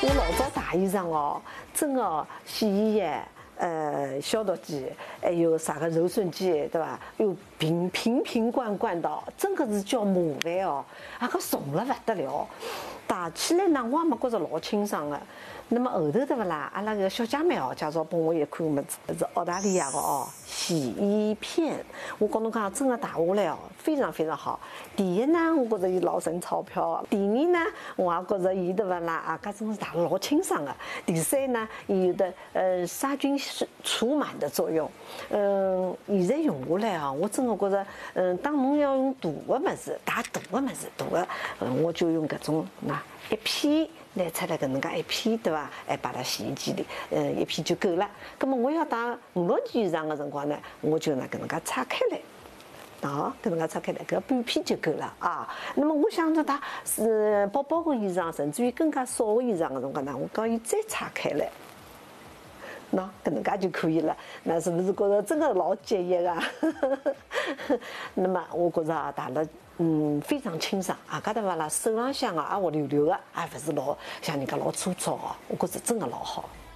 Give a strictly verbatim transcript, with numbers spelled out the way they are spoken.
我老早洗衣裳哦，真的哦，洗衣液。 呃，消毒剂，还有啥个柔顺剂，对吧？又瓶瓶瓶罐罐的，真的是叫麻烦哦，啊个重了不得了。打起来呢，我也没觉着老清爽的。那么后头对不啦？阿拉个小姐妹哦，介绍帮我一款么子，是澳大利亚的哦，洗衣片。我跟侬讲，真的打下来哦，非常非常好。第一呢，我觉着伊老省钞票；第二呢，我也觉着伊对不啦？啊，搿真是打得老清爽的。第三呢，伊有的呃杀菌除螨的作用。嗯，现在用下来啊，我真的觉着，嗯，当侬要用大的么子，打大的么子，大的，嗯，我就用搿种那一片。 拿出来搿能介一片，对伐？还摆辣洗衣机里，呃，一片就够了。葛么我要打五六件衣裳的辰光呢，我就呢搿能介拆开来，啊，搿能介拆开来，搿半片就够了啊。那么我想着打是薄薄的衣裳，甚至于更加少的衣裳的辰光呢，我讲伊再拆开来。 喏，搿能介就可以了。那是不是觉着真的老节约啊？那么我觉着啊，打了嗯非常清爽啊，搿搭伐啦，手浪向啊也滑溜溜的，也勿是老像人家老粗糙哦。我觉着真的老好。